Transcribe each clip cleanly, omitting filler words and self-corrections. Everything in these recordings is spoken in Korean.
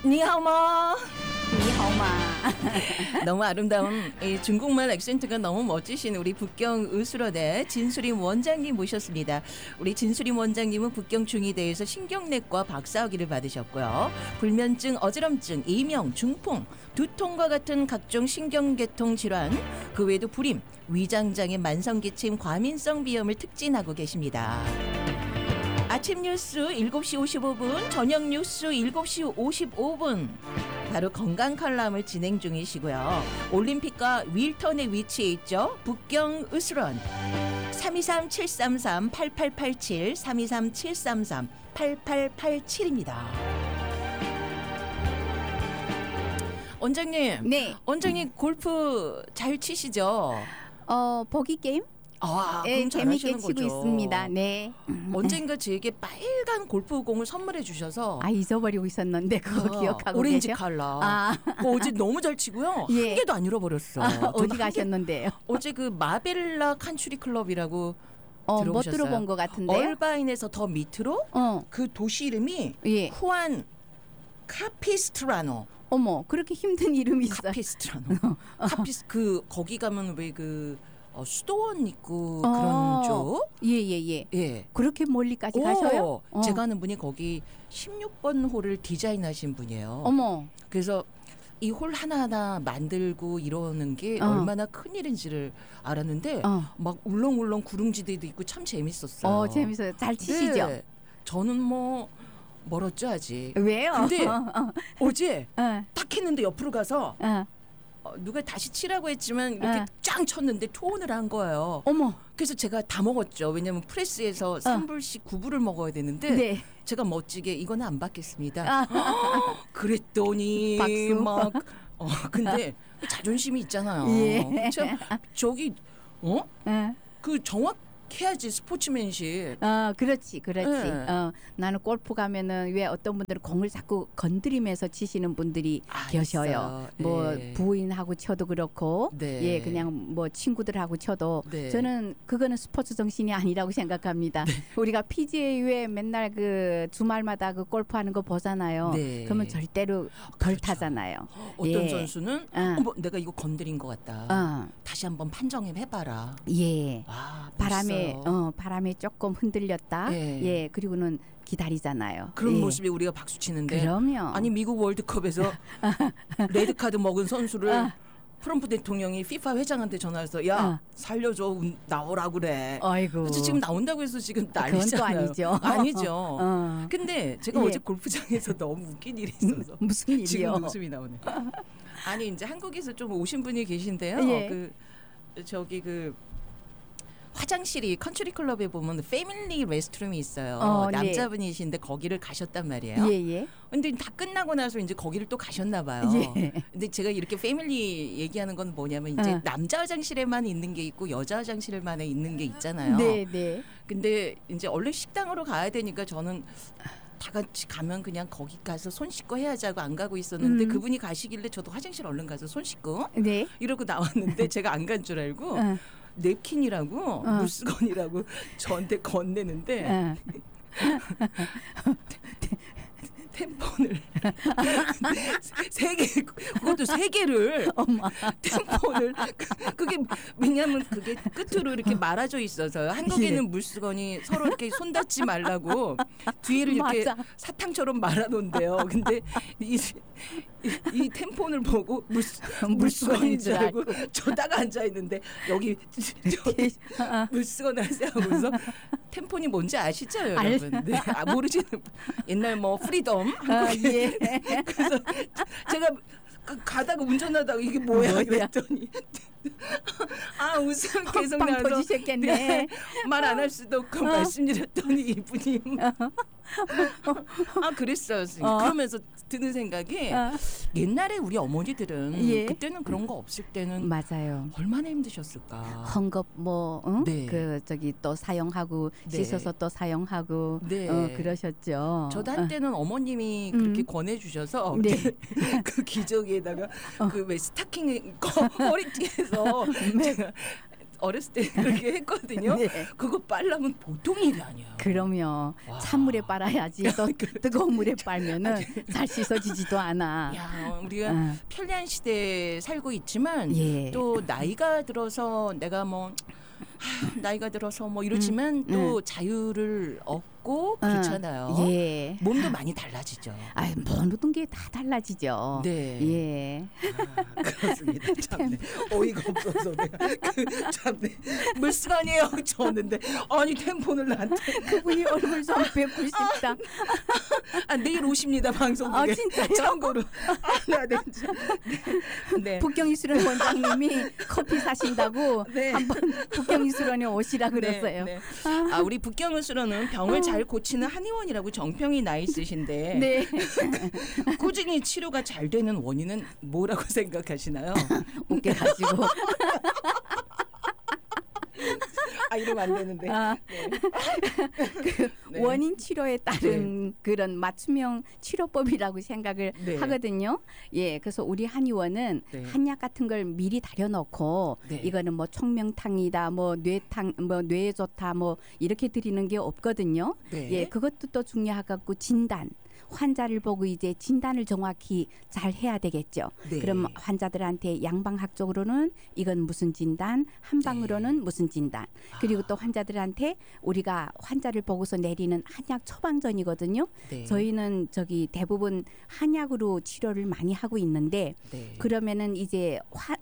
니하오마. 니하오마. 너무 아름다운 이 중국말 액센트가 너무 멋지신 우리 북경 의술원의 진수림 원장님 모셨습니다. 우리 진수림 원장님은 북경 중의대에서 신경내과 박사학위를 받으셨고요. 불면증, 어지럼증, 이명, 중풍, 두통과 같은 각종 신경계통 질환, 그 외에도 불임, 위장장애, 만성기침, 과민성 비염을 특진하고 계십니다. 아침 뉴스 7시 55분, 저녁 뉴스 7시 55분 바로 건강 칼럼을 진행 중이시고요. 올림픽과 윌턴에 위치해 있죠. 북경 의술원 323-733-8887 323-733-8887입니다. 원장님, 네. 원장님 골프 잘 치시죠? 보기 게임? 그럼 재밌게 잘하시는 치고 거죠. 있습니다. 네. 언젠가 제게 빨간 골프공을 선물해 주셔서 잊어버리고 있었는데 그거 기억하고 오렌지 계세요? 컬러. 어제 너무 잘 치고요. 예. 한 개도 안 잃어버렸어. 어디 가셨는데요? 어제 그 마벨라 칸츄리 클럽이라고 못 들어보셨어요? 들어본 것 같은데요? 얼바인에서 더 밑으로 그 도시 이름이 예. 후안 카피스트라노. 어머, 그렇게 힘든 이름이 있어요. 카피스트라노. 거기 가면 왜 수도원 있고 그런 쪽? 예. 예. 그렇게 멀리까지 가셔요? 제가 아는 분이 거기 16번 홀을 디자인하신 분이에요. 어머. 그래서 이 홀 하나하나 만들고 이러는 게 얼마나 큰일인지를 알았는데 막 울렁울렁 구릉지대도 있고 참 재밌었어요. 재밌어요. 잘 치시죠? 네. 저는 멀었죠 아직. 왜요? 근데 어제 딱 했는데 옆으로 가서 누가 다시 치라고 했지만 이렇게 짱 쳤는데 투혼을 한 거예요. 어머. 그래서 제가 다 먹었죠. 왜냐하면 프레스에서 3불씩 9불을 먹어야 되는데 네. 제가 멋지게 이거는 안 받겠습니다. 그랬더니 박수. 막 근데 자존심이 있잖아요. 예. 참 그 정확해야지 스포츠맨십. 그렇지. 네. 나는 골프 가면은 왜 어떤 분들은 공을 자꾸 건드리면서 치시는 분들이 계셔요. 있어요. 부인하고 쳐도 그렇고, 네. 그냥 친구들하고 쳐도 네. 저는 그거는 스포츠 정신이 아니라고 생각합니다. 네. 우리가 PGA에 맨날 그 주말마다 그 골프하는 거 보잖아요. 네. 그러면 절대로 덜 타잖아요. 어떤 선수는 내가 이거 건드린 것 같다. 다시 한번 판정해 해봐라. 예. 바람에 바람에 조금 흔들렸다. 예. 그리고는 기다리잖아요. 그런 모습에 우리가 박수 치는데. 그럼요. 아니 미국 월드컵에서 레드 카드 먹은 선수를 트럼프 대통령이 FIFA 회장한테 전화해서 살려줘 나오라고 그래. 아이고. 그래서 지금 나온다고 해서 지금 난리잖아요. 그건 또 아니죠. 아니죠. 근데 제가 어제 골프장에서 너무 웃긴 일이 있어서 무슨 일이요? 지금 웃음이 나오네. 아니 이제 한국에서 좀 오신 분이 계신데요. 화장실이 컨트리 클럽에 보면 패밀리 레스트룸이 있어요. 남자분이신데 거기를 가셨단 말이에요. 예. 근데 다 끝나고 나서 이제 거기를 또 가셨나 봐요. 예. 근데 제가 이렇게 패밀리 얘기하는 건 뭐냐면 이제 남자 화장실에만 있는 게 있고 여자 화장실에만 있는 게 있잖아요. 네. 근데 이제 얼른 식당으로 가야 되니까 저는 다 같이 가면 그냥 거기 가서 손 씻고 해야지 하고 안 가고 있었는데 그분이 가시길래 저도 화장실 얼른 가서 손 씻고 이러고 나왔는데 제가 안 간 줄 알고 냅킨이라고 물수건이라고 저한테 건네는데 템폰을 세 개, 그것도 세 개를 템폰을 그게 왜냐하면 그게 끝으로 이렇게 말아져 있어서요. 한국에는 물수건이 서로 이렇게 손 닿지 말라고 뒤를 이렇게 사탕처럼 말아놓은대요. 근데 이 템폰을 보고 물수건인 줄 알고 저다가 앉아 있는데 여기 물수건 하세요 하고서 템폰이 뭔지 아시죠, 여러분? 네. 모르시는 옛날 프리덤 한국에 그래서 제가 가다가 운전하다가 이게 뭐야 이랬더니 웃음 계속 나서 터지셨겠네. 말 안 할 수도 없고 말씀드렸더니 이분이 그랬어요. 그러면서 드는 생각이 옛날에 우리 어머니들은 그때는 그런 거 없을 때는 맞아요. 얼마나 힘드셨을까. 헝겊 또 사용하고 씻어서 또 사용하고 그러셨죠. 저도 한때는 어머님이 그렇게 권해주셔서 그 기저귀에다가 그 왜 스타킹 허리띠에서 제가 어렸을 때 그렇게 했거든요. 네. 그거 빨라면 보통 일이 아니에요. 그럼요. 와. 찬물에 빨아야지. 또 뜨거운 물에 빨면은 잘 씻어지지도 않아. 야, 우리가 어. 편리한 시대에 살고 있지만 예. 또 나이가 들어서 내가 뭐 나이가 들어서 뭐 이러지만 또 자유를 얻고 그렇잖아요. 예. 몸도 많이 달라지죠. 아, 모든 게 다 달라지죠. 네. 예. 그렇습니다. 참네. 어이가 없어서 내가 참네. 물수건이에요. 줬는데 아니 템폰을 나한테 그분이 얼굴 좀 뵙고 싶다. 내일 오십니다. 방송국에. 아, 진짜요? 참고로. 나 진짜. 네. 북경이수련 원장님이 커피 사신다고 네. 한번 북경이수련에 오시라 그랬어요. 네, 네. 우리 북경의수로는 병을 잘 고치는 한의원이라고 정평이 나 있으신데 네. 꾸준히 치료가 잘 되는 원인은 뭐라고 생각하시나요? 웃겨가지고. 이러면 안 되는데. 네. 원인 치료에 따른 그런 맞춤형 치료법이라고 생각을 네. 하거든요. 예, 그래서 우리 한의원은 네. 한약 같은 걸 미리 다려놓고 네. 이거는 뭐 청명탕이다, 뭐 뇌탕, 뭐 뇌에 좋다, 뭐 이렇게 드리는 게 없거든요. 네. 예, 그것도 또 중요하고 진단. 환자를 보고 이제 진단을 정확히 잘 해야 되겠죠. 네. 그럼 환자들한테 양방학적으로는 이건 무슨 진단, 한방으로는 무슨 진단. 그리고 또 환자들한테 우리가 환자를 보고서 내리는 한약 처방전이거든요. 네. 저희는 저기 대부분 한약으로 치료를 많이 하고 있는데 네. 그러면은 이제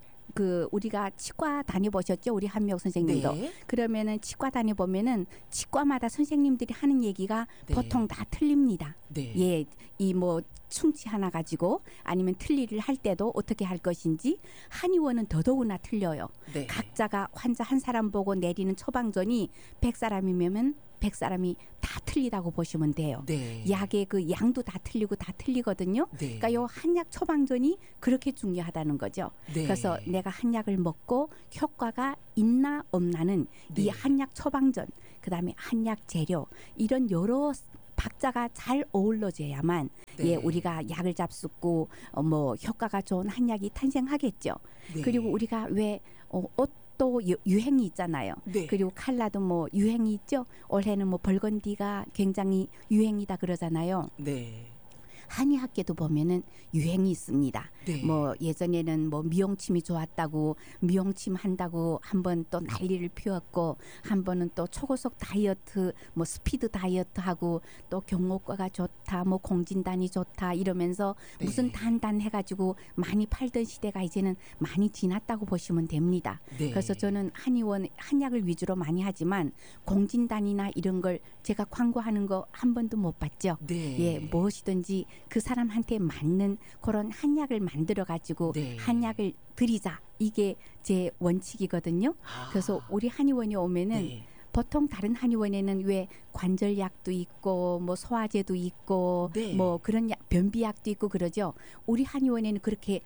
우리가 치과 다녀보셨죠? 우리 한미옥 선생님도. 네. 그러면은 치과 다녀보면은 치과마다 선생님들이 하는 얘기가 네. 보통 다 틀립니다. 네. 예, 이 뭐 충치 하나 가지고 아니면 틀니를 할 때도 어떻게 할 것인지 한의원은 더더구나 틀려요. 네. 각자가 환자 한 사람 보고 내리는 처방전이 100사람이면 100사람이 다 틀리다고 보시면 돼요. 네. 약의 그 양도 다 틀리고 다 틀리거든요. 네. 그러니까 요 한약 처방전이 그렇게 중요하다는 거죠. 네. 그래서 내가 한약을 먹고 효과가 있나 없나는 네. 이 한약 처방전, 그다음에 한약 재료 이런 여러 박자가 잘 어우러져야만 네. 예, 우리가 약을 잡수고 뭐 효과가 좋은 한약이 탄생하겠죠. 네. 그리고 우리가 왜 옷도 유행이 있잖아요. 네. 그리고 칼라도 뭐 유행이 있죠. 올해는 뭐 벌건디가 굉장히 유행이다 그러잖아요. 네. 한의학계도 보면은 유행이 있습니다. 네. 뭐 예전에는 뭐 미용침이 좋았다고 미용침 한다고 한 번 또 난리를 피웠고 한 번은 또 초고속 다이어트 뭐 스피드 다이어트 하고 또 경호과가 좋다 뭐 공진단이 좋다 이러면서 네. 무슨 단단 해가지고 많이 팔던 시대가 이제는 많이 지났다고 보시면 됩니다. 네. 그래서 저는 한의원 한약을 위주로 많이 하지만 공진단이나 이런 걸 제가 광고하는 거 한 번도 못 봤죠. 네. 예, 무엇이든지 그 사람한테 맞는 그런 한약을 만들어 가지고 네. 한약을 드리자. 이게 제 원칙이거든요. 그래서 우리 한의원에 오면은 네. 보통 다른 한의원에는 왜 관절약도 있고 뭐 소화제도 있고 네. 뭐 그런 변비약도 있고 그러죠. 우리 한의원에는 그렇게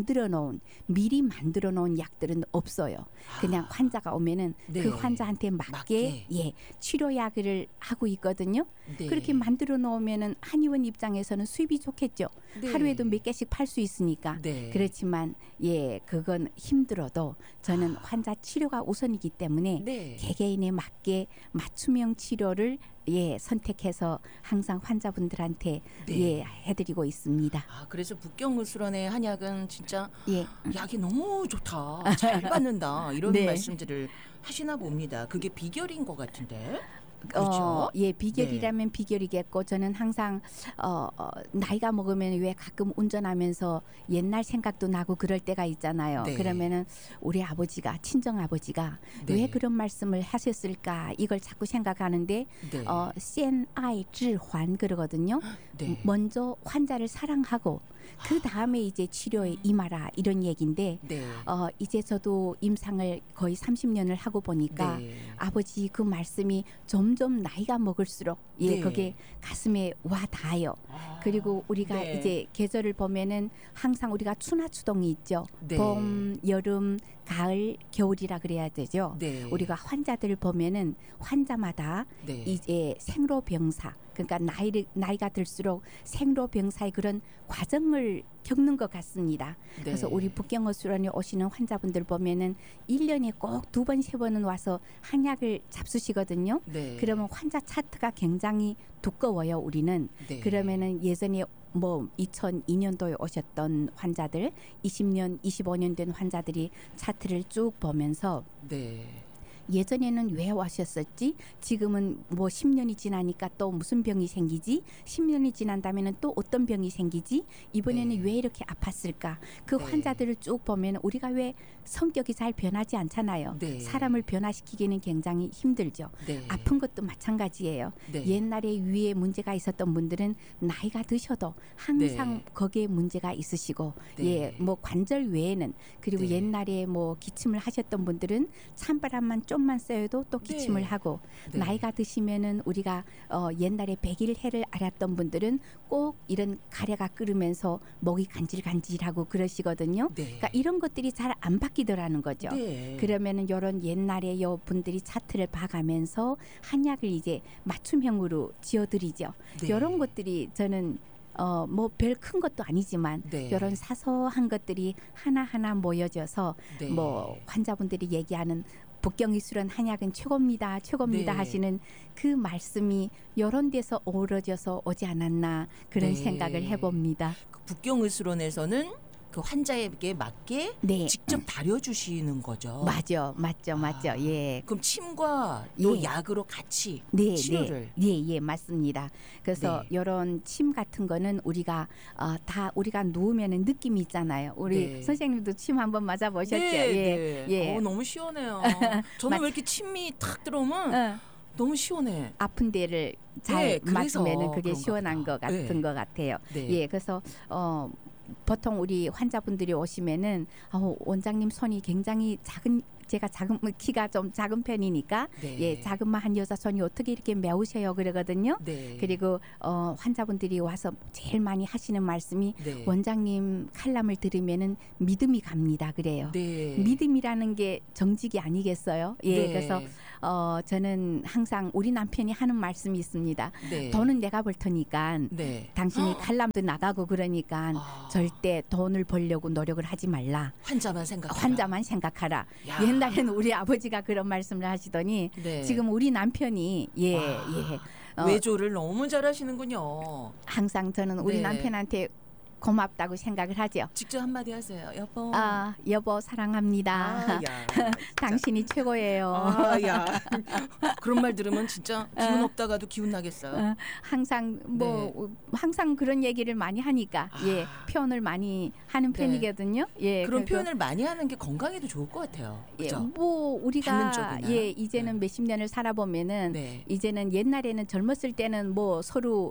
미리 만들어 놓은 약들은 없어요. 그냥 환자가 오면은 네. 그 환자한테 맞게 예, 치료약을 하고 있거든요. 네. 그렇게 만들어 놓으면은 한의원 입장에서는 수입이 좋겠죠. 네. 하루에도 몇 개씩 팔 수 있으니까. 네. 그렇지만 예, 그건 힘들어도 저는 환자 치료가 우선이기 때문에 네. 개개인에 맞게 맞춤형 치료를 예, 선택해서 항상 환자분들한테 네. 예, 해드리고 있습니다. 그래서 북경의술원의 한약은 진짜 예. 약이 너무 좋다. 잘 받는다. 이런 네. 말씀들을 하시나 봅니다. 그게 비결인 것 같은데. 그렇죠? 예, 비결이라면 비결이겠고 저는 항상 나이가 먹으면 왜 가끔 운전하면서 옛날 생각도 나고 그럴 때가 있잖아요. 네. 그러면은 우리 아버지가 친정 아버지가 네. 왜 그런 말씀을 하셨을까 이걸 자꾸 생각하는데 네. 先爱治환 그러거든요. 네. 먼저 환자를 사랑하고 그 다음에 이제 치료에 임하라 이런 얘기인데 네. 이제 저도 임상을 거의 30년을 하고 보니까 네. 아버지 그 말씀이 점점 나이가 먹을수록 예, 네. 그게 가슴에 와 닿아요. 그리고 우리가 네. 이제 계절을 보면은 항상 우리가 추나추동이 있죠. 네. 봄, 여름, 가을, 겨울이라 그래야 되죠. 네. 우리가 환자들 보면은 환자마다 네. 이제 생로병사 그러니까 나이가 들수록 생로병사의 그런 과정을 겪는 것 같습니다. 네. 그래서 우리 북경의술원에 오시는 환자분들 보면은 1년에 꼭 2번, 3번은 와서 한약을 잡수시거든요. 네. 그러면 환자 차트가 굉장히 두꺼워요, 우리는. 네. 그러면은 예전에 뭐 2002년도에 오셨던 환자들, 20년, 25년 된 환자들이 차트를 쭉 보면서 네. 예전에는 왜 와셨었지? 지금은 뭐 10년이 지나니까 또 무슨 병이 생기지? 10년이 지난다면 또 어떤 병이 생기지? 이번에는 네. 왜 이렇게 아팠을까? 그 네. 환자들을 쭉 보면 우리가 왜 성격이 잘 변하지 않잖아요. 네. 사람을 변화시키기는 굉장히 힘들죠. 네. 아픈 것도 마찬가지예요. 네. 옛날에 위에 문제가 있었던 분들은 나이가 드셔도 항상 네. 거기에 문제가 있으시고 네. 예, 뭐 관절 외에는 그리고 네. 옛날에 뭐 기침을 하셨던 분들은 찬바람만 좀만 쐬어도 또 기침을 네. 하고 네. 나이가 드시면은 우리가 옛날에 백일해를 알았던 분들은 꼭 이런 가래가 끓으면서 목이 간질간질하고 그러시거든요. 네. 그러니까 이런 것들이 잘 안 바뀌더라는 거죠. 네. 그러면은 요런 옛날에 요 분들이 차트를 봐가면서 한약을 이제 맞춤형으로 지어드리죠. 네. 요런 것들이 저는 뭐 별 큰 것도 아니지만 네. 요런 사소한 것들이 하나하나 모여져서 네. 뭐 환자분들이 얘기하는 북경의술원 한약은 최고입니다. 최고입니다 네. 하시는 그 말씀이 요런 데서 어우러져서 오지 않았나 그런 네. 생각을 해봅니다. 그 북경의술원에서는 그 환자에게 맞게 네. 직접 다려주시는 거죠. 맞죠. 예. 그럼 침과 또 예. 약으로 같이 네, 치료를. 예, 맞습니다. 그래서 네. 이런 침 같은 거는 우리가 다 우리가 누우면은 느낌이 있잖아요. 우리 네. 선생님도 침 한번 맞아 보셨죠? 네, 네. 예. 너무 시원해요. 저는 왜 이렇게 침이 탁 들어오면 너무 시원해. 아픈 데를 잘 네, 그래서 맞으면은 그게 그런가 시원한 보다. 것 같은 네. 것 같아요. 네. 예, 그래서 보통 우리 환자분들이 오시면은 원장님 손이 굉장히 제가 키가 좀 작은 편이니까 네. 예, 자그마한 여자 손이 어떻게 이렇게 매우셔요 그러거든요. 네. 그리고 환자분들이 와서 제일 많이 하시는 말씀이 네. 원장님 칼럼을 들으면은 믿음이 갑니다. 그래요. 네. 믿음이라는 게 정직이 아니겠어요? 예, 네. 그래서 저는 항상 우리 남편이 하는 말씀이 있습니다. 네. 돈은 내가 벌 테니까 네. 당신이 칼럼도 나가고 그러니까 절대 돈을 벌려고 노력을 하지 말라. 환자만 생각하라. 환자만 생각하라. 야. 옛날에는 우리 아버지가 그런 말씀을 하시더니 네. 지금 우리 남편이 외조를 너무 잘하시는군요. 항상 저는 우리 네. 남편한테 고맙다고 생각을 하죠. 직접 한마디 하세요. 여보. 여보 사랑합니다. 야. 당신이 최고예요. 야. 그런 말 들으면 진짜 기운 없다가도 기운 나겠어요. 항상 항상 그런 얘기를 많이 하니까 표현을 많이 하는 네. 편이거든요. 예, 그런 표현을 많이 하는 게 건강에도 좋을 것 같아요. 그죠? 뭐 우리가 받는 쪽이나. 이제는 몇십 년을 살아보면은 네. 이제는 옛날에는 젊었을 때는 뭐 서로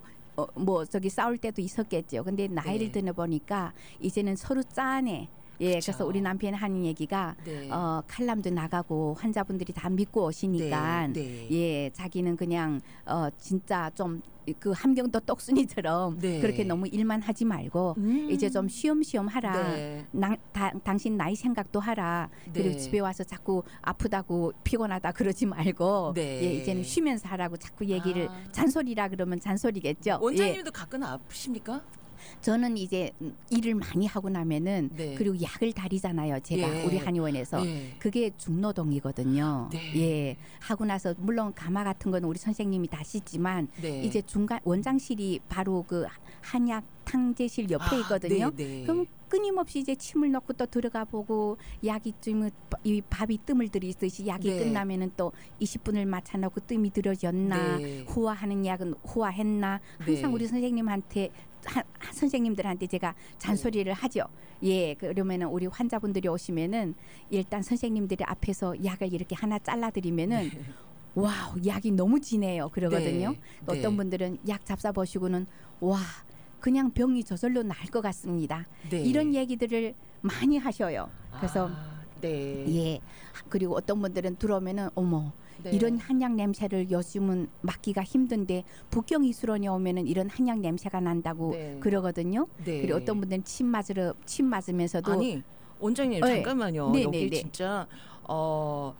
싸울 때도 있었겠죠. 근데 나이를 네. 드는 보니까 이제는 서로 짠해. 예, 그쵸. 그래서 우리 남편이 하는 얘기가 네. 칼럼도 나가고 환자분들이 다 믿고 오시니까 네. 예, 자기는 그냥 진짜 좀 그 함경도 똑순이처럼 네. 그렇게 너무 일만 하지 말고 이제 좀 쉬엄쉬엄 하라. 네. 당신 나이 생각도 하라. 네. 그리고 집에 와서 자꾸 아프다고 피곤하다 그러지 말고 네. 예, 이제는 쉬면서 하라고 자꾸 얘기를 잔소리라 그러면 잔소리겠죠. 원장님도 가끔 아프십니까? 저는 이제 일을 많이 하고 나면은 네. 그리고 약을 다리잖아요. 제가 예. 우리 한의원에서 그게 중노동이거든요. 네. 예, 하고 나서 물론 가마 같은 건 우리 선생님이 다 씻지만 네. 이제 중간 원장실이 바로 그 한약 탕제실 옆에 있거든요. 네. 그럼 끊임없이 이제 침을 넣고 또 들어가 보고 약이 좀 이 밥이 뜸을 들이듯이 약이 네. 끝나면은 또 20분을 맞춰 놓고 뜸이 들어졌나 네. 호화하는 약은 호화했나 항상 네. 우리 선생님한테 선생님들한테 제가 잔소리를 하죠. 예, 그러면은 우리 환자분들이 오시면은 일단 선생님들이 앞에서 약을 이렇게 하나 잘라드리면은 와우, 약이 너무 진해요. 그러거든요. 네. 또 어떤 분들은 약 잡사 보시고는 와, 그냥 병이 저절로 나을 것 같습니다. 네. 이런 얘기들을 많이 하셔요. 그래서 네. 예, 그리고 어떤 분들은 들어오면은 어머. 네. 이런 한약 냄새를 요즘은 맡기가 힘든데 북경의술원에 오면은 이런 한약 냄새가 난다고 네. 그러거든요. 네. 그리고 어떤 분들은 침 맞으면서도 아니 원장님 네. 잠깐만요. 네, 여기 네, 네. 진짜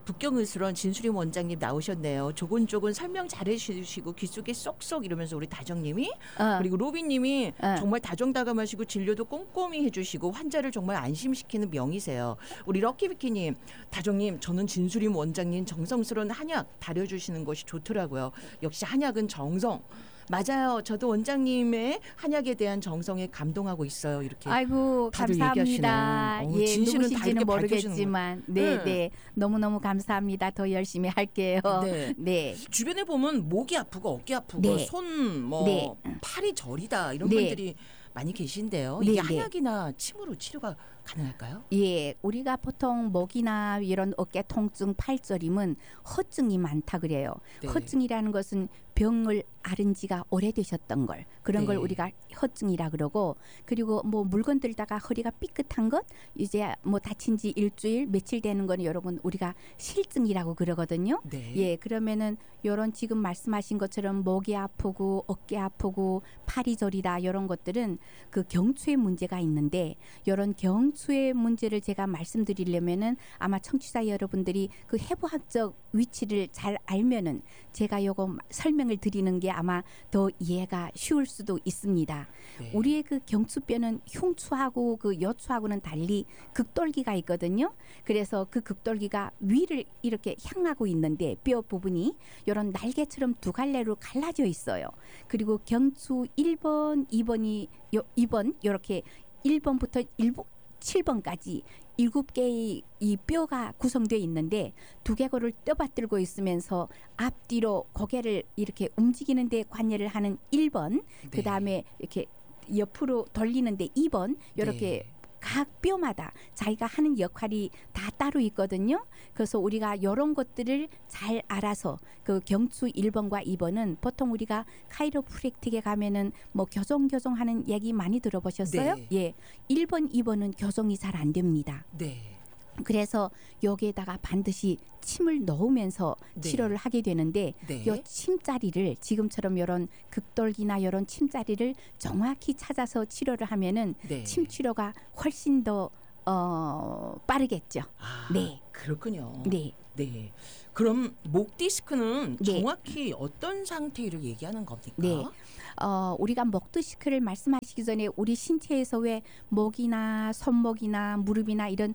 북경의술원 진수림 원장님 나오셨네요. 조곤조곤 설명 잘해주시고 귀 속에 쏙쏙 이러면서 우리 다정님이 그리고 로비님이 정말 다정다감하시고 진료도 꼼꼼히 해주시고 환자를 정말 안심시키는 명의세요. 우리 럭키비키님, 다정님, 저는 진수림 원장님 정성스러운 한약 다려주시는 것이 좋더라고요. 역시 한약은 정성. 맞아요. 저도 원장님의 한약에 대한 정성에 감동하고 있어요. 이렇게 아이고 다들 감사합니다. 얘기하시네요. 예, 진실은 다 이렇게 누구신지는 밝혀주는 모르겠지만, 네, 너무너무 감사합니다. 더 열심히 할게요. 네. 네. 주변에 보면 목이 아프고 어깨 아프고 네. 손 뭐 네. 팔이 저리다 이런 네. 분들이 많이 계신데요. 네, 이게 네. 한약이나 침으로 치료가 가능할까요? 예, 우리가 보통 목이나 이런 어깨 통증, 팔저림은 허증이 많다 그래요. 네. 허증이라는 것은 병을 앓은 지가 오래되셨던 걸 그런 걸 네. 우리가 허증이라 그러고 그리고 뭐 물건 들다가 허리가 삐끗한 것 이제 뭐 다친 지 일주일 며칠 되는 거는 여러분 우리가 실증이라고 그러거든요. 네. 예, 그러면은 요런 지금 말씀하신 것처럼 목이 아프고 어깨 아프고 팔이 저리다 이런 것들은 그 경추에 문제가 있는데 요런 경추의 문제를 제가 말씀드리려면은 아마 청취자 여러분들이 그 해부학적 위치를 잘 알면은 제가 요거 설명을 드리는 게 아마 더 이해가 쉬울 수도 있습니다. 네. 우리의 그 경추뼈는 흉추하고 그 여추하고는 달리 극돌기가 있거든요. 그래서 그 극돌기가 위를 이렇게 향하고 있는데 뼈 부분이 이런 날개처럼 두 갈래로 갈라져 있어요. 그리고 경추 1번, 2번 이렇게 1번부터 7번까지 7개의 이 뼈가 구성되어 있는데 두개골을 떠받들고 있으면서 앞뒤로 고개를 이렇게 움직이는 데 관여를 하는 1번, 네. 그다음에 이렇게 옆으로 돌리는데 2번 이렇게 네. 각 뼈마다 자기가 하는 역할이 다 따로 있거든요. 그래서 우리가 이런 것들을 잘 알아서 그 경추 1번과 2번은 보통 우리가 카이로프랙틱에 가면은 뭐 교정하는 얘기 많이 들어보셨어요? 네. 예. 1번, 2번은 교정이 잘 안 됩니다. 네. 그래서 여기에다가 반드시 침을 넣으면서 네. 치료를 하게 되는데 네. 요 침자리를 지금처럼 이런 극돌기나 이런 침자리를 정확히 찾아서 치료를 하면은 네. 침 치료가 훨씬 더 빠르겠죠. 아, 네. 그렇군요. 네. 네. 그럼 목 디스크는 네. 정확히 어떤 상태를 얘기하는 겁니까? 네. 우리가 목 디스크를 말씀하시기 전에 우리 신체에서 왜 목이나 손목이나 무릎이나 이런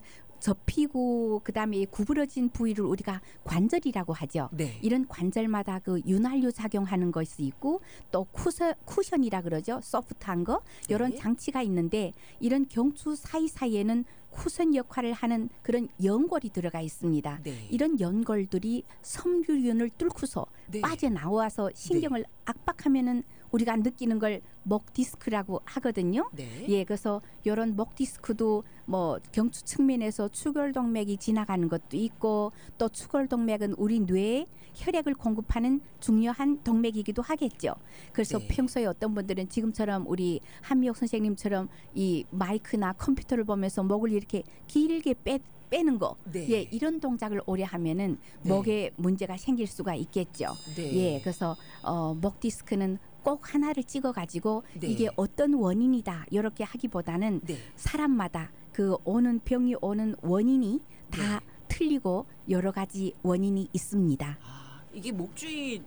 접히고 그다음에 구부러진 부위를 우리가 관절이라고 하죠. 네. 이런 관절마다 그 윤활유 작용하는 것이 있고 또 쿠션이라 그러죠. 소프트한 거 이런 네. 장치가 있는데 이런 경추 사이사이에는 쿠션 역할을 하는 그런 연골이 들어가 있습니다. 네. 이런 연골들이 섬유륜을 뚫고서 네. 빠져나와서 신경을 압박하면은 우리가 느끼는 걸 목 디스크라고 하거든요. 네. 예, 그래서 이런 목 디스크도 뭐 경추 측면에서 추골동맥이 지나가는 것도 있고 또 추골동맥은 우리 뇌에 혈액을 공급하는 중요한 동맥이기도 하겠죠. 그래서 네. 평소에 어떤 분들은 지금처럼 우리 한미옥 선생님처럼 이 마이크나 컴퓨터를 보면서 목을 이렇게 길게 빼는 거, 네. 예, 이런 동작을 오래 하면은 네. 목에 문제가 생길 수가 있겠죠. 네. 예, 그래서 목 디스크는 꼭 하나를 찍어가지고 네. 이게 어떤 원인이다 이렇게 하기보다는 네. 사람마다 그 병이 오는 원인이 다 틀리고 여러 가지 원인이 있습니다. 아, 이게 목주위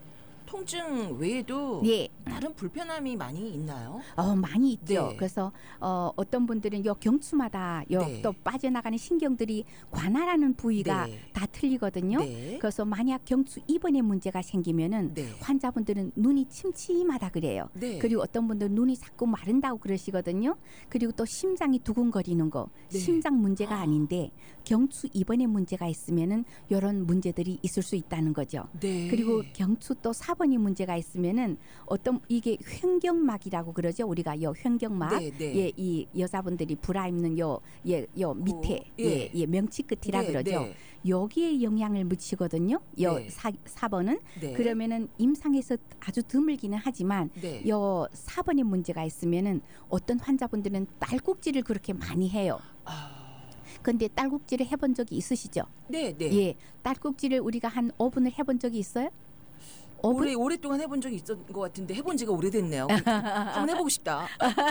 통증 외에도 예. 다른 불편함이 많이 있나요? 많이 있죠. 네. 그래서 어떤 분들은 요 경추마다 요 네. 또 빠져나가는 신경들이 관할하는 부위가 네. 다 틀리거든요. 네. 그래서 만약 경추 2번에 문제가 생기면은 네. 환자분들은 눈이 침침하다 그래요. 네. 그리고 어떤 분들은 눈이 자꾸 마른다고 그러시거든요. 그리고 또 심장이 두근거리는 거, 네. 심장 문제가 아닌데 경추 2번에 문제가 있으면은 이런 문제들이 있을 수 있다는 거죠. 네. 그리고 경추 또 4번이 문제가 있으면은 어떤 이게 횡경막이라고 그러죠. 우리가 요 횡경막, 네, 네. 예, 이 여자분들이 브라 입는 요 밑에 예. 예, 명치 끝이라 네, 그러죠. 네. 여기에 영향을 미치거든요. 요 네. 4번은 네. 그러면은 임상에서 아주 드물기는 하지만 네. 요 4번에 문제가 있으면은 어떤 환자분들은 딸꾹질을 그렇게 많이 해요. 아, 근데 딸꾹질을 해본 적이 있으시죠? 네, 네. 예, 딸꾹질을 우리가 한 5분을 해본 적이 있어요? 오랫동안 해본 적이 있었던 것 같은데 해본 지가 오래됐네요. 한번 해보고 싶다.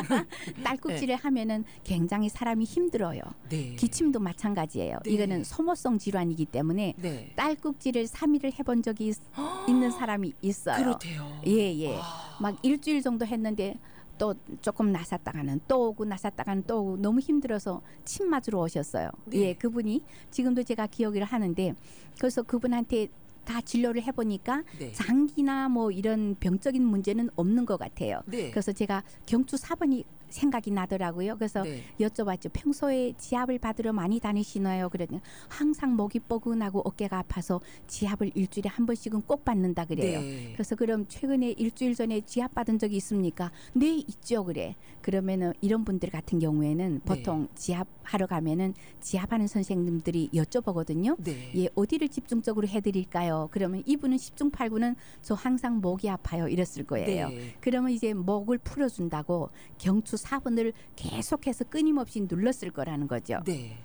딸꾹질을 하면은 굉장히 사람이 힘들어요. 네. 기침도 마찬가지예요. 네. 이거는 소모성 질환이기 때문에 네. 딸꾹질을 3일을 해본 적이 있는 사람이 있어요. 그렇대요. 예. 막 일주일 정도 했는데 또 조금 나섰다가는 또 오고 나섰다가는 또 오고 너무 힘들어서 침 맞으러 오셨어요. 네. 예, 그분이 지금도 제가 기억을 하는데 그래서 그분한테 다 진료를 해보니까 네. 장기나 뭐 이런 병적인 문제는 없는 것 같아요. 네. 그래서 제가 경추 4번이 생각이 나더라고요. 그래서 네. 여쭤봤죠. 평소에 지압을 받으러 많이 다니시나요? 그랬더니 항상 목이 뻐근하고 어깨가 아파서 지압을 일주일에 한 번씩은 꼭 받는다 그래요. 네. 그래서 그럼 최근에 일주일 전에 지압 받은 적이 있습니까? 네, 있죠. 그래. 그러면은 이런 분들 같은 경우에는 보통 지압하러 가면은 지압하는 선생님들이 여쭤보거든요. 네. 예, 어디를 집중적으로 해드릴까요? 그러면 이분은 10중 8구는 저 항상 목이 아파요. 이랬을 거예요. 네. 그러면 이제 목을 풀어준다고 경추 4번을 계속해서 끊임없이 눌렀을 거라는 거죠. 네.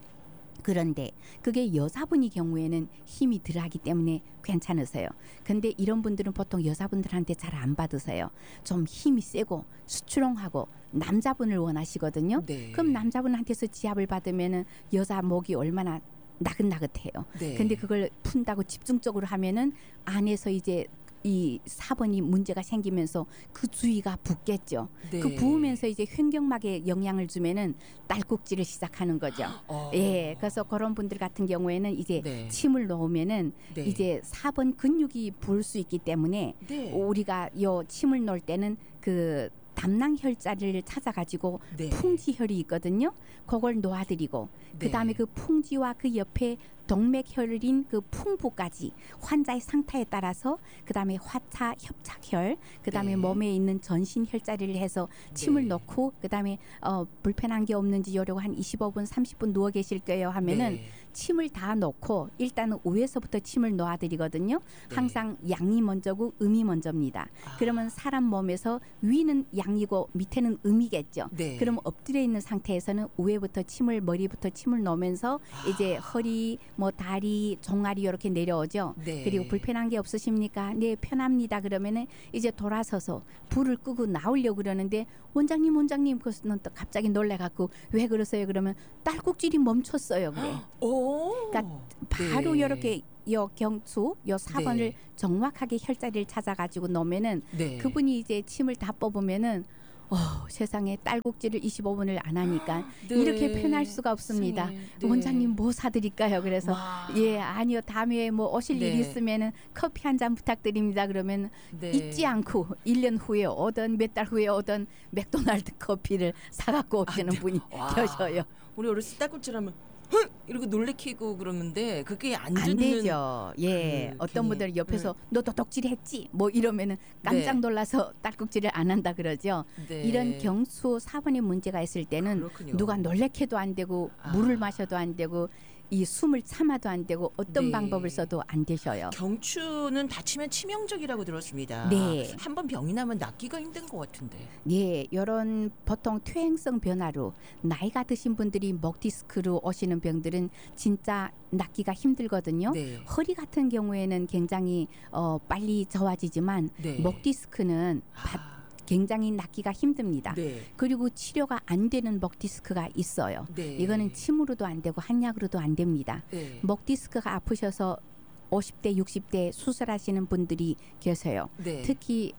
그런데 그게 여자분이 경우에는 힘이 덜하기 때문에 괜찮으세요. 근데 이런 분들은 보통 여자분들한테 잘 안 받으세요. 좀 힘이 세고 수추렁하고 남자분을 원하시거든요. 네. 그럼 남자분한테서 지압을 받으면은 여자 목이 얼마나 나긋나긋해요. 네. 근데 그걸 푼다고 집중적으로 하면은 안에서 이제 이 4번이 문제가 생기면서 그 주위가 붓겠죠. 네. 그 부으면서 이제 횡격막에 영향을 주면은 딸꾹질을 시작하는 거죠. 예, 그래서 그런 분들 같은 경우에는 이제 네. 침을 놓으면은 네. 이제 4번 근육이 부을 수 있기 때문에 네. 우리가 요 침을 놓을 때는 그 담낭 혈자리를 찾아가지고 네. 풍지혈이 있거든요. 그걸 놓아드리고 네. 그다음에 그 풍지와 그 옆에 동맥혈인 그 풍부까지 환자의 상태에 따라서 그다음에 화차 협착혈 그다음에 네. 몸에 있는 전신 혈자리를 해서 침을 네. 넣고 그다음에 불편한 게 없는지 요러고 한 25분 30분 누워 계실 거예요 하면은 네. 침을 다 넣고 일단은 위에서부터 침을 놓아드리거든요. 네. 항상 양이 먼저고 음이 먼저입니다. 그러면 사람 몸에서 위는 양이고 밑에는 음이겠죠. 네. 그럼 엎드려 있는 상태에서는 위에부터 침을 머리부터 침을 넣으면서 이제 허리 뭐 다리 종아리 이렇게 내려오죠. 네. 그리고 불편한 게 없으십니까? 네, 편합니다. 그러면은 이제 돌아서서 불을 끄고 나오려고 그러는데 원장님 그것은 또 갑자기 놀래갖고 왜 그러세요? 그러면 딸꾹질이 멈췄어요. 그래. 오. 그러니까 바로 네. 이렇게 요 경추 요 4번을 네. 정확하게 혈자리를 찾아가지고 넣으면은 네. 그분이 이제 침을 다 뽑으면은 세상에 딸꾹질을 25분을 안 하니까 네. 이렇게 표현할 수가 없습니다. 세상에. 네. 원장님 뭐 사드릴까요? 그래서 와. 예 아니요 다음에 뭐 오실 네. 일이 있으면은 커피 한 잔 부탁드립니다. 그러면 네. 잊지 않고 1년 후에 오든 몇 달 후에 오든 맥도날드 커피를 사갖고 오시는 분이 와. 계셔요. 우리 어렸을 때 딸꾹질하면 흥! 이렇게 놀래키고 그러는데 그게 안 안 듣는 되죠. 예, 그 어떤 괜히, 분들은 옆에서 너 도둑질했지 뭐 이러면은 깜짝 네. 놀라서 딸꾹질을 안 한다 그러죠. 네. 이런 경수 4번의 문제가 있을 때는 그렇군요. 누가 놀래켜도 안 되고 물을 마셔도 안 되고 이 숨을 참아도 안 되고 어떤 네. 방법을 써도 안 되셔요. 경추는 다치면 치명적이라고 들었습니다. 네. 한번 병이 나면 낫기가 힘든 것 같은데. 예, 이런 보통 퇴행성 변화로 나이가 드신 분들이 목 디스크로 오시는 병들은 진짜 낫기가 힘들거든요. 네. 허리 같은 경우에는 굉장히 빨리 좋아지지만 네. 목 디스크는 굉장히 낫기가 힘듭니다. 네. 그리고 치료가 안 되는 목 디스크가 있어요. 네. 이거는 침으로도 안 되고 한약으로도 안 됩니다. 네. 목 디스크가 아프셔서 50대, 60대 수술하시는 분들이 계세요. 네. 특히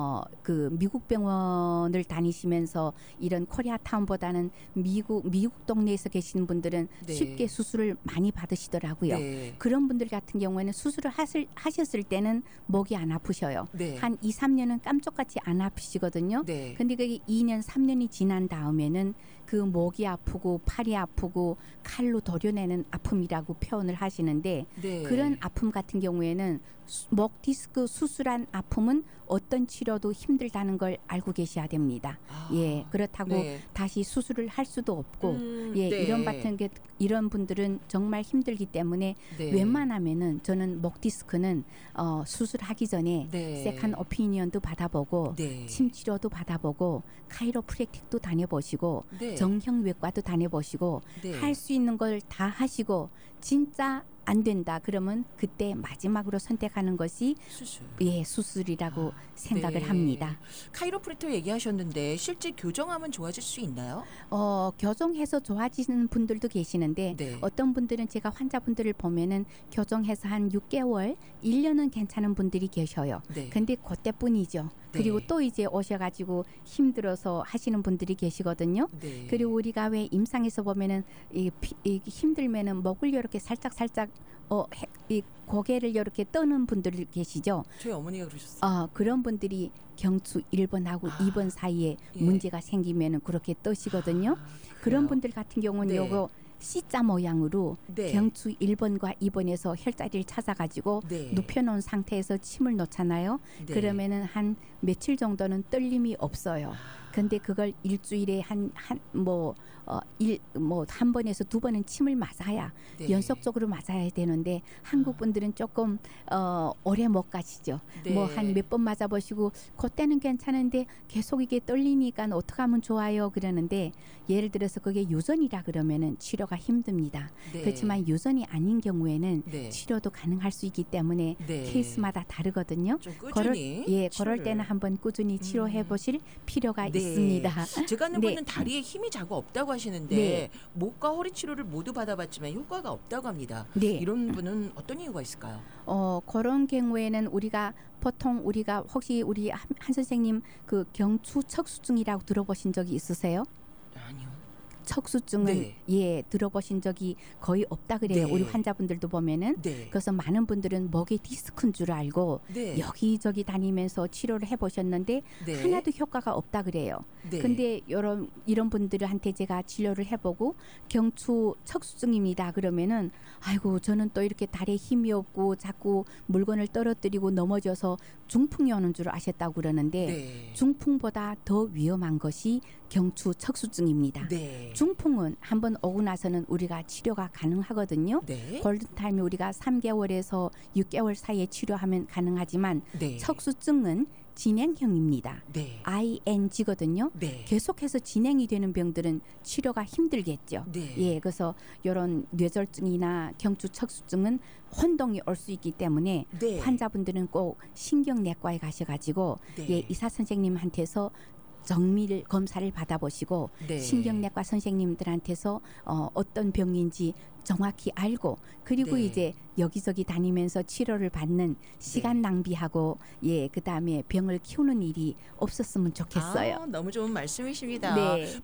그 미국 병원을 다니시면서 이런 코리아타운보다는 미국 동네에서 계시는 분들은 네. 쉽게 수술을 많이 받으시더라고요. 네. 그런 분들 같은 경우에는 수술을 하셨을 때는 목이 안 아프셔요. 네. 한 2, 3년은 깜짝같이 안 아프시거든요. 네. 근데 그게 2년, 3년이 지난 다음에는 그 목이 아프고 팔이 아프고 칼로 도려내는 아픔이라고 표현을 하시는데 네. 그런 아픔 같은 경우에는 목 디스크 수술한 아픔은 어떤 치료도 힘들다는 걸 알고 계셔야 됩니다. 예, 그렇다고 네. 다시 수술을 할 수도 없고 예, 네. 이런 분들은 정말 힘들기 때문에 네. 웬만하면은 저는 목 디스크는 수술하기 전에 네. 세컨 오피니언도 받아보고 네. 침 치료도 받아보고 카이로프랙틱도 다녀보시고 네. 정형외과도 다녀보시고 네. 할 수 있는 걸 다 하시고 진짜 안 된다. 그러면 그때 마지막으로 선택하는 것이 수술. 수술이라고 생각을 네. 합니다. 카이로프랙터 얘기하셨는데 실제 교정하면 좋아질 수 있나요? 교정해서 좋아지는 분들도 계시는데 네. 어떤 분들은 제가 환자분들을 보면은 교정해서 한 6개월, 1년은 괜찮은 분들이 계셔요. 네. 근데 그때뿐이죠. 그리고 네. 또 이제 오셔가지고 힘들어서 하시는 분들이 계시거든요. 네. 그리고 우리가 왜 임상에서 보면은 이 힘들면은 목을 이렇게 살짝 이 고개를 이렇게 떠는 분들 계시죠. 저희 어머니가 그러셨어요. 그런 분들이 경추 1번하고 2번 사이에 예. 문제가 생기면은 그렇게 떠시거든요. 그런 그래요? 분들 같은 경우는 네. 요거 C자 모양으로 네. 경추 1번과 2번에서 혈자리를 찾아가지고 네. 눕혀놓은 상태에서 침을 놓잖아요. 네. 그러면은 한 며칠 정도는 떨림이 없어요. 근데 그걸 일주일에 한 번에서 두 번은 침을 맞아야 네. 연속적으로 맞아야 되는데 한국 분들은 조금 오래 못 가시죠. 네. 뭐 한 몇 번 맞아보시고 그때는 괜찮은데 계속 이게 떨리니까 어떻게 하면 좋아요 그러는데 예를 들어서 그게 유전이라 그러면은 치료가 힘듭니다. 네. 그렇지만 유전이 아닌 경우에는 네. 치료도 가능할 수 있기 때문에 네. 케이스마다 다르거든요. 좀 꾸준히 그럴 치료를. 때는 한번 꾸준히 치료해 보실 필요가 네. 있습니다. 제가 아는 네. 분은 다리에 힘이 자꾸 없다고 하시는데 네. 목과 허리 치료를 모두 받아봤지만 효과가 없다고 합니다. 네. 이런 분은 어떤 이유가 있을까요? 그런 경우에는 우리가 혹시 우리 한 선생님 그 경추 척수증이라고 들어보신 적이 있으세요? 아니요. 척수증은 들어보신 적이 거의 없다 그래요. 네. 우리 환자분들도 보면은 네. 그래서 많은 분들은 목에 디스크인 줄 알고 네. 여기저기 다니면서 치료를 해보셨는데 네. 하나도 효과가 없다 그래요. 네. 근데 이런 분들한테 제가 진료를 해보고 경추 척수증입니다. 그러면은 아이고 저는 또 이렇게 다리에 힘이 없고 자꾸 물건을 떨어뜨리고 넘어져서 중풍이 오는 줄 아셨다고 그러는데 네. 중풍보다 더 위험한 것이 경추 척수증입니다. 네. 중풍은 한번 오고 나서는 우리가 치료가 가능하거든요. 네. 골든타임이 우리가 3개월에서 6개월 사이에 치료하면 가능하지만 네. 척수증은 진행형입니다. 네. ING거든요. 네. 계속해서 진행이 되는 병들은 치료가 힘들겠죠. 네. 그래서 이런 뇌졸중이나 경추 척수증은 혼동이 올 수 있기 때문에 네. 환자분들은 꼭 신경내과에 가셔가지고 네. 의사 선생님한테서 정밀 검사를 받아보시고 네. 신경내과 선생님들한테서 어떤 병인지 정확히 알고 그리고 네. 이제 여기저기 다니면서 치료를 받는 시간 낭비하고 그다음에 병을 키우는 일이 없었으면 좋겠어요. 너무 좋은 말씀이십니다. 네.